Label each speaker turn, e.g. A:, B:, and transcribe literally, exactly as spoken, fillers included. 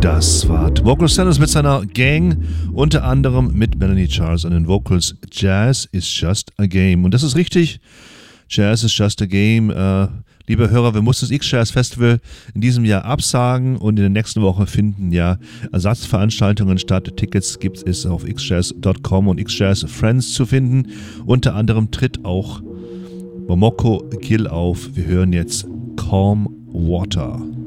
A: Das war Vocal Sanders mit seiner Gang, unter anderem mit Melanie Charles an den Vocals. Jazz is just a game. Und das ist richtig. Jazz is just a game. Äh, liebe Hörer, wir mussten das X-Jazz Festival in diesem Jahr absagen und in der nächsten Woche finden ja Ersatzveranstaltungen statt. Tickets gibt es auf x jazz dot com und X-Jazz Friends zu finden. Unter anderem tritt auch Momoko Gill auf. Wir hören jetzt Calm Water.